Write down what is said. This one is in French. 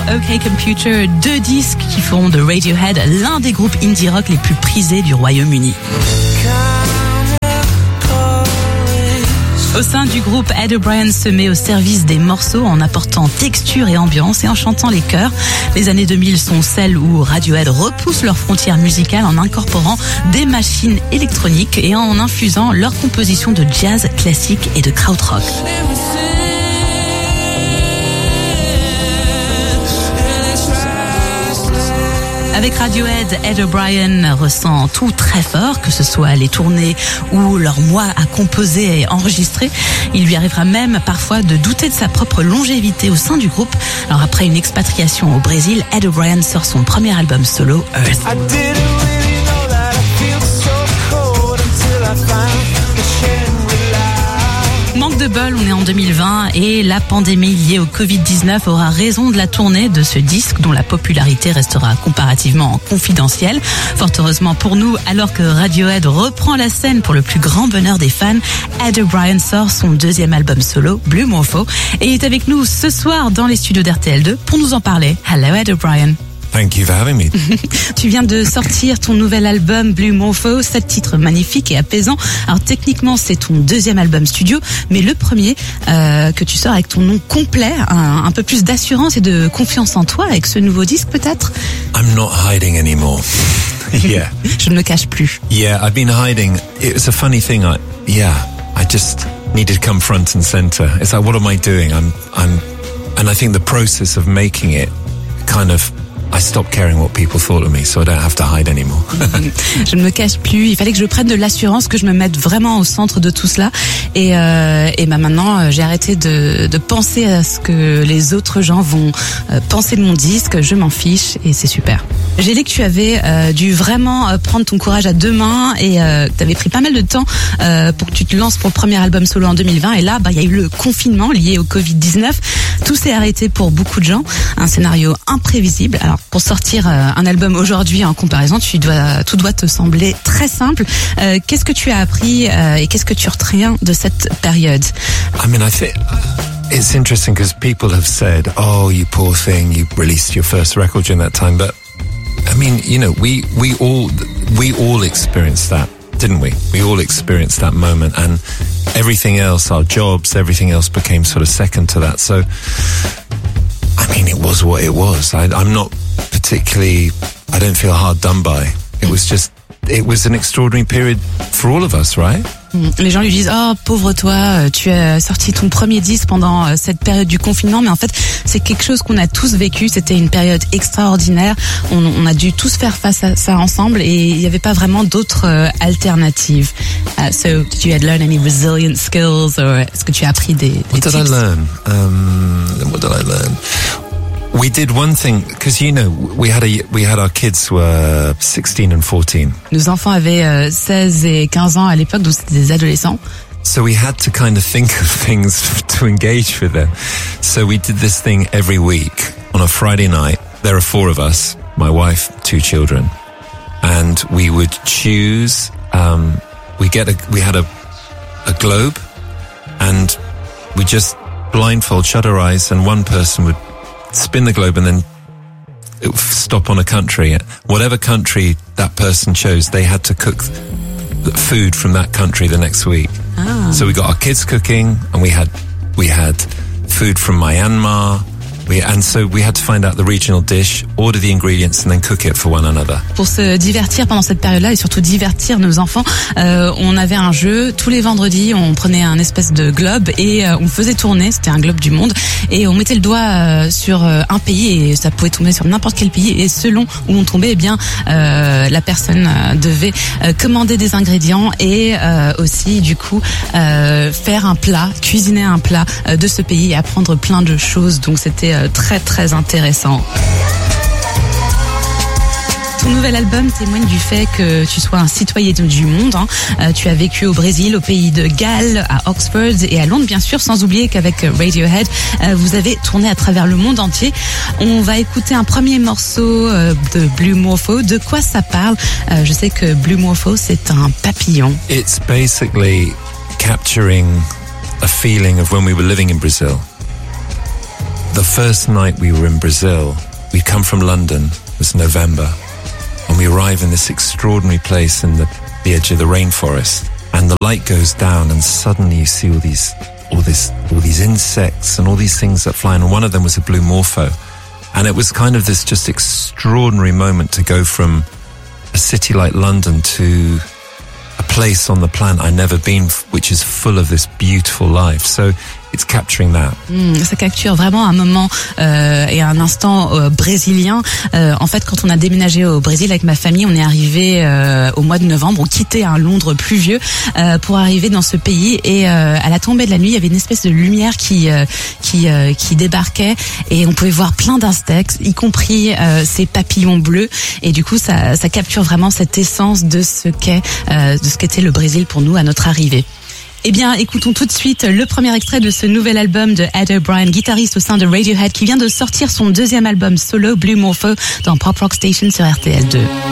OK Computer, 2 disques qui feront de Radiohead l'un des groupes indie rock les plus prisés du Royaume-Uni. Au sein du groupe, Ed O'Brien se met au service des morceaux en apportant texture et ambiance et en chantant les chœurs. Les années 2000 sont celles où Radiohead repousse leurs frontières musicales en incorporant des machines électroniques et en infusant leurs compositions de jazz classique et de krautrock. Avec Radiohead, Ed O'Brien ressent tout très fort, que ce soit les tournées ou leurs mois à composer et enregistrer. Il lui arrivera même parfois de douter de sa propre longévité au sein du groupe. Alors après une expatriation au Brésil, Ed O'Brien sort son premier album solo, Earth. Manque de bol, on est en 2020 et la pandémie liée au Covid-19 aura raison de la tournée de ce disque dont la popularité restera comparativement confidentielle. Fort heureusement pour nous, alors que Radiohead reprend la scène pour le plus grand bonheur des fans, Ed O'Brien sort son deuxième album solo, Blue Morpho, et est avec nous ce soir dans les studios d'RTL2 pour nous en parler. Hello Ed O'Brien. Thank you for having me. Tu viens de sortir ton nouvel album Blue Morpho, 7 titres magnifiques et apaisants. Alors techniquement c'est ton deuxième album studio, mais le premier que tu sors avec ton nom complet, un peu plus d'assurance et de confiance en toi avec ce nouveau disque peut-être. I'm not hiding anymore. Yeah. Je ne me cache plus. Yeah, I've been hiding. It was a funny thing. I just needed to come front and center. It's like, what am I doing? And I think the process of making it kind of, I stopped caring what people thought of me, so I don't have to hide anymore. Je ne me cache plus. Il fallait que je prenne de l'assurance, que je me mette vraiment au centre de tout cela. Et maintenant, j'ai arrêté de penser à ce que les autres gens vont penser de mon disque. Je m'en fiche et c'est super. J'ai lu que tu avais dû vraiment prendre ton courage à deux mains et que tu avais pris pas mal de temps pour que tu te lances pour le premier album solo en 2020. Et là, il y a eu le confinement lié au Covid-19. Tout s'est arrêté pour beaucoup de gens. Un scénario imprévisible. Alors, pour sortir un album aujourd'hui en comparaison, tout doit te sembler très simple. Qu'est-ce que tu as appris et qu'est-ce que tu retiens de cette période? I mean, I think it's interesting because people have said, "Oh, you poor thing, you released your first record during that time." But I mean, you know, we all experienced that, didn't we? We all experienced that moment, and everything else, our jobs, everything else became sort of second to that. So, I mean, it was what it was. I'm not particularly, I don't feel hard done by. It was an extraordinary period for all of us, right? Les gens lui disent, oh pauvre toi, tu as sorti ton premier disque pendant cette période du confinement, mais en fait c'est quelque chose qu'on a tous vécu. C'était une période extraordinaire. On a dû tous faire face à ça ensemble et il n'y avait pas vraiment d'autres alternatives. So did you learn any resilient skills, or est-ce que tu as appris des What did tips? I learn? What did I learn? We did one thing, because you know, we had our kids were 16 and 14. Nos enfants avaient 16 et 15 ans à l'époque, donc c'était des adolescents. So we had to kind of think of things to engage with them. So we did this thing every week on a Friday night. There are 4 of us, my wife, 2 children, and we would choose. We had a globe, and we just blindfold, shut our eyes, and one person would spin the globe and then it would stop on a country. Whatever country that person chose, they had to cook food from that country the next week. Ah. So we got our kids cooking, and we had food from Myanmar. And so we had to find out the regional dish, order the ingredients, and then cook it for one another. Pour se divertir pendant cette période-là et surtout divertir nos enfants, on avait un jeu. Tous les vendredis, on prenait un espèce de globe et on faisait tourner. C'était un globe du monde et on mettait le doigt sur un pays et ça pouvait tomber sur n'importe quel pays. Et selon où on tombait, eh bien, la personne devait commander des ingrédients et aussi, du coup, faire un plat, cuisiner un plat de ce pays et apprendre plein de choses. Donc c'était très très intéressant. Ton nouvel album témoigne du fait que tu sois un citoyen du monde. Tu as vécu au Brésil, au pays de Galles, à Oxford et à Londres, bien sûr, sans oublier qu'avec Radiohead, vous avez tourné à travers le monde entier. On va écouter un premier morceau de Blue Morpho. De quoi ça parle? Je sais que Blue Morpho, c'est un papillon. It's basically capturing a feeling of when we were living in Brazil. the first night we were in Brazil, we'd come from London, it was November, and we arrive in this extraordinary place in the edge of the rainforest, and the light goes down, and suddenly you see all these insects and all these things that fly, and one of them was a blue morpho. And it was kind of this just extraordinary moment to go from a city like London to a place on the planet I'd never been, which is full of this beautiful life. So it's capturing that. Ça capture vraiment un moment et un instant brésilien. En fait, quand on a déménagé au Brésil avec ma famille, on est arrivé au mois de novembre. On quittait un Londres pluvieux pour arriver dans ce pays. Et à la tombée de la nuit, il y avait une espèce de lumière qui débarquait et on pouvait voir plein d'insectes, y compris ces papillons bleus. Et du coup, ça capture vraiment cette essence de ce qu'était le Brésil pour nous à notre arrivée. Eh bien, écoutons tout de suite le premier extrait de ce nouvel album de Ed O'Brien, guitariste au sein de Radiohead, qui vient de sortir son deuxième album solo, Blue Morpho, dans Pop Rock Station sur RTL2.